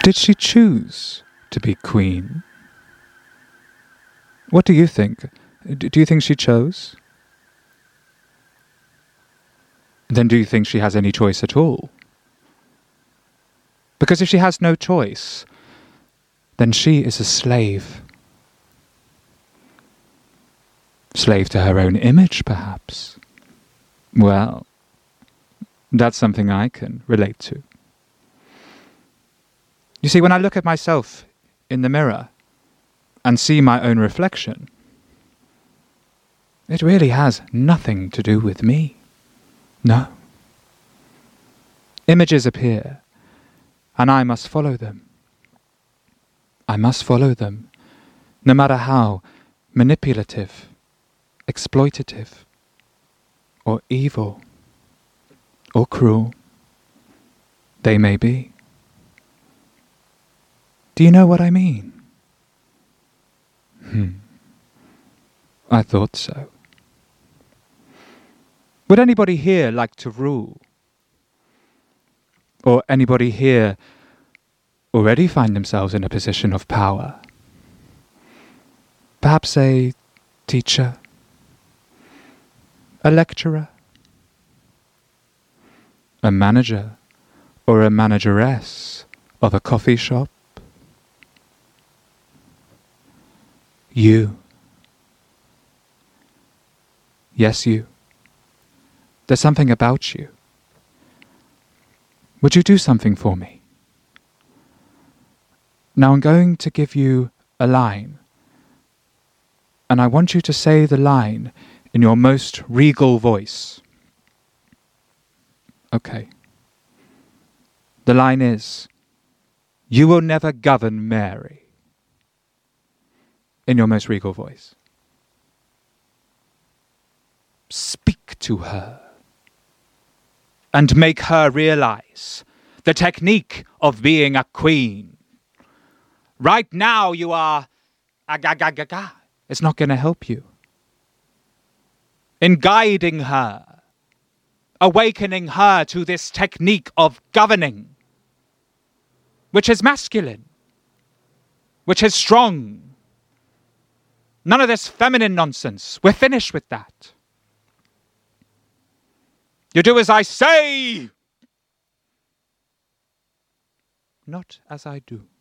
Did she choose to be queen? What do you think? Do you think she chose? Then do you think she has any choice at all? Because if she has no choice, then she is a slave. Slave to her own image, perhaps. Well, that's something I can relate to. You see, when I look at myself in the mirror and see my own reflection, it really has nothing to do with me. No. Images appear, and I must follow them. I must follow them, no matter how manipulative, exploitative, or evil, or cruel they may be. Do you know what I mean? I thought so. Would anybody here like to rule? Or anybody here already find themselves in a position of power? Perhaps a teacher, a lecturer, a manager, or a manageress of a coffee shop? You. Yes, you. There's something about you. Would you do something for me? Now I'm going to give you a line, and I want you to say the line in your most regal voice. Okay. The line is, "You will never govern Mary." In your most regal voice. Speak to her and make her realize the technique of being a queen. Right now you are aga-ga-ga-ga. It's not going to help you. In guiding her, awakening her to this technique of governing, which is masculine, which is strong. None of this feminine nonsense. We're finished with that. You do as I say, not as I do.